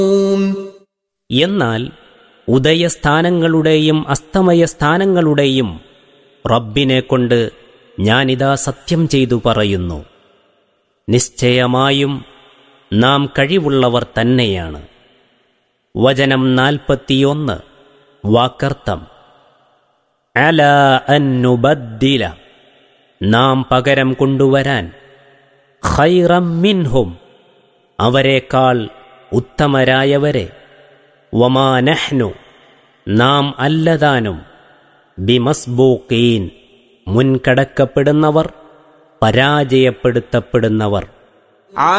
എന്നാൽ ഉദയസ്ഥാനങ്ങളുടെയും അസ്തമയസ്ഥാനങ്ങളുടെയും റബ്ബിനെക്കൊണ്ട് ഞാനിതാ സത്യം ചെയ്തു പറയുന്നു, നിശ്ചയമായും നാം കഴിവുള്ളവർ തന്നെയാണ്. വചനം 41 വാക്കർത്ഥം: അലാ അൻ നുബദ്ദില, നാം പകരം കൊണ്ടുവരാൻ, ഖൈറം മിൻഹും, അവരെക്കാൾ ഉത്തമരായവരെ, വമാ നഹ്നു, നാം അല്ലതാനും, ബിമസ്ബൂഖീൻ, മുൻകടക്കപ്പെടുന്നവർ, പരാജയപ്പെടുത്തപ്പെടുന്നവർ.